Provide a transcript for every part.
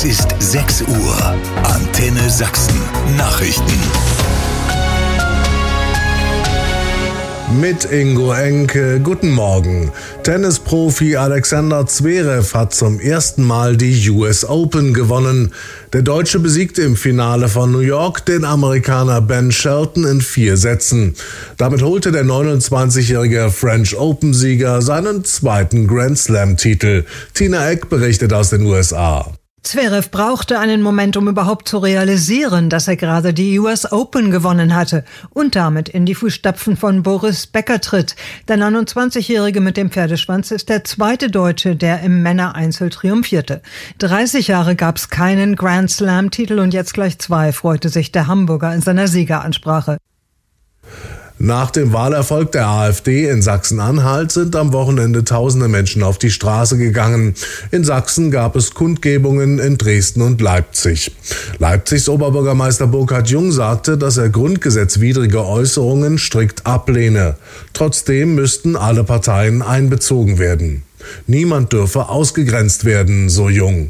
Es ist 6 Uhr. Antenne Sachsen. Nachrichten. Mit Ingo Enke, guten Morgen. Tennisprofi Alexander Zverev hat zum ersten Mal die US Open gewonnen. Der Deutsche besiegte im Finale von New York den Amerikaner Ben Shelton in 4 Sätzen. Damit holte der 29-jährige French Open-Sieger seinen zweiten Grand Slam-Titel. Tina Eck berichtet aus den USA. Zverev brauchte einen Moment, um überhaupt zu realisieren, dass er gerade die US Open gewonnen hatte und damit in die Fußstapfen von Boris Becker tritt. Der 29-Jährige mit dem Pferdeschwanz ist der zweite Deutsche, der im Männereinzel triumphierte. 30 Jahre gab es keinen Grand Slam-Titel und jetzt gleich 2, freute sich der Hamburger in seiner Siegeransprache. Nach dem Wahlerfolg der AfD in Sachsen-Anhalt sind am Wochenende tausende Menschen auf die Straße gegangen. In Sachsen gab es Kundgebungen in Dresden und Leipzig. Leipzigs Oberbürgermeister Burkhard Jung sagte, dass er grundgesetzwidrige Äußerungen strikt ablehne. Trotzdem müssten alle Parteien einbezogen werden. Niemand dürfe ausgegrenzt werden, so Jung.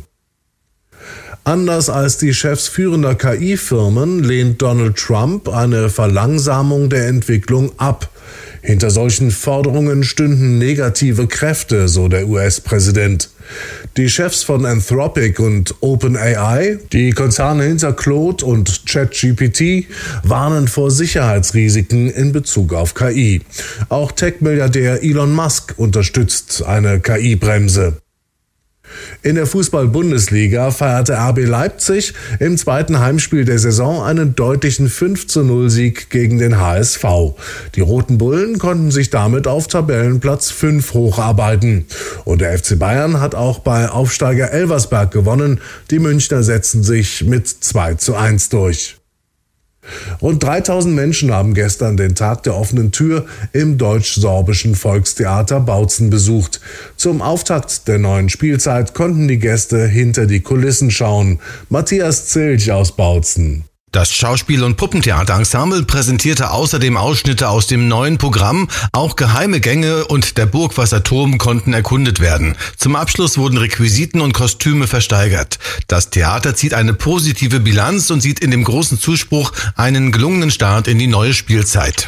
Anders als die Chefs führender KI-Firmen lehnt Donald Trump eine Verlangsamung der Entwicklung ab. Hinter solchen Forderungen stünden negative Kräfte, so der US-Präsident. Die Chefs von Anthropic und OpenAI, die Konzerne hinter Claude und ChatGPT, warnen vor Sicherheitsrisiken in Bezug auf KI. Auch Tech-Milliardär Elon Musk unterstützt eine KI-Bremse. In der Fußball-Bundesliga feierte RB Leipzig im zweiten Heimspiel der Saison einen deutlichen 5:0-Sieg gegen den HSV. Die Roten Bullen konnten sich damit auf Tabellenplatz 5 hocharbeiten. Und der FC Bayern hat auch bei Aufsteiger Elversberg gewonnen. Die Münchner setzten sich mit 2:1 durch. Rund 3000 Menschen haben gestern den Tag der offenen Tür im deutsch-sorbischen Volkstheater Bautzen besucht. Zum Auftakt der neuen Spielzeit konnten die Gäste hinter die Kulissen schauen. Matthias Zilch aus Bautzen. Das Schauspiel- und Puppentheaterensemble präsentierte außerdem Ausschnitte aus dem neuen Programm. Auch geheime Gänge und der Burgwasserturm konnten erkundet werden. Zum Abschluss wurden Requisiten und Kostüme versteigert. Das Theater zieht eine positive Bilanz und sieht in dem großen Zuspruch einen gelungenen Start in die neue Spielzeit.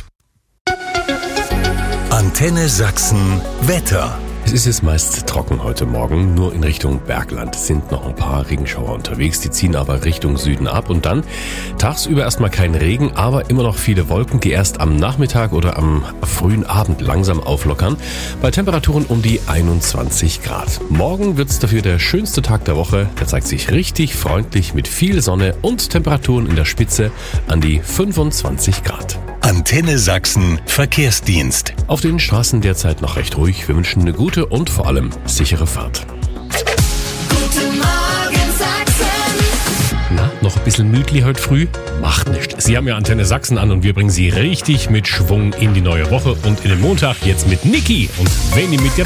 Antenne Sachsen Wetter. Es ist jetzt meist trocken heute Morgen, nur in Richtung Bergland sind noch ein paar Regenschauer unterwegs, die ziehen aber Richtung Süden ab und dann tagsüber erstmal kein Regen, aber immer noch viele Wolken, die erst am Nachmittag oder am frühen Abend langsam auflockern, bei Temperaturen um die 21 Grad. Morgen wird's dafür der schönste Tag der Woche, der zeigt sich richtig freundlich mit viel Sonne und Temperaturen in der Spitze an die 25 Grad. Antenne Sachsen Verkehrsdienst. Auf den Straßen derzeit noch recht ruhig. Wir wünschen eine gute und vor allem sichere Fahrt. Guten Morgen Sachsen. Na, noch ein bisschen müdli heute früh? Macht nichts. Sie haben ja Antenne Sachsen an und wir bringen Sie richtig mit Schwung in die neue Woche und in den Montag jetzt mit Niki und Veni mit der